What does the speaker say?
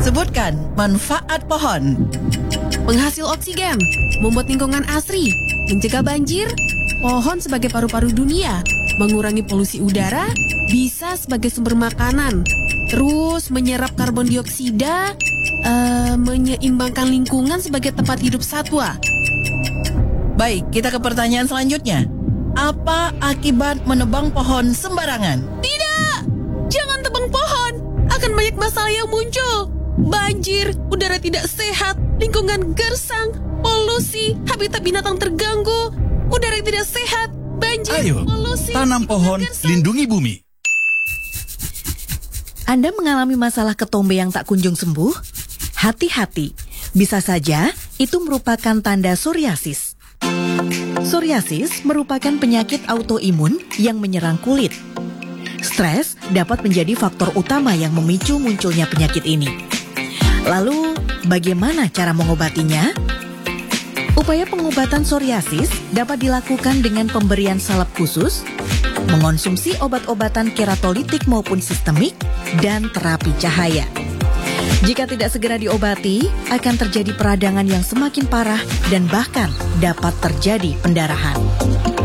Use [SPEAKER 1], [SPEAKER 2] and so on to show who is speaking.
[SPEAKER 1] Sebutkan manfaat pohon.
[SPEAKER 2] Penghasil oksigen, membuat lingkungan asri, mencegah banjir, pohon sebagai paru-paru dunia, mengurangi polusi udara, bisa sebagai sumber makanan, terus menyerap karbon dioksida, menyeimbangkan lingkungan sebagai tempat hidup satwa.
[SPEAKER 1] Baik, kita ke pertanyaan selanjutnya. Apa akibat menebang pohon sembarangan?
[SPEAKER 2] Tidak! Jangan tebang pohon! Akan banyak masalah yang muncul. Banjir, udara tidak sehat, lingkungan gersang, polusi, habitat binatang terganggu, udara yang tidak sehat, banjir,
[SPEAKER 3] Ayo,
[SPEAKER 2] polusi,
[SPEAKER 3] tanam pohon,
[SPEAKER 2] lingkungan gersang.
[SPEAKER 3] lindungi bumi.
[SPEAKER 4] Anda mengalami masalah ketombe yang tak kunjung sembuh? Hati-hati, bisa saja itu merupakan tanda psoriasis. Psoriasis merupakan penyakit autoimun yang menyerang kulit. Stres dapat menjadi faktor utama yang memicu munculnya penyakit ini. Lalu, bagaimana cara mengobatinya? Upaya pengobatan psoriasis dapat dilakukan dengan pemberian salep khusus, mengonsumsi obat-obatan keratolitik maupun sistemik, dan terapi cahaya. Jika tidak segera diobati, akan terjadi peradangan yang semakin parah dan bahkan dapat terjadi pendarahan.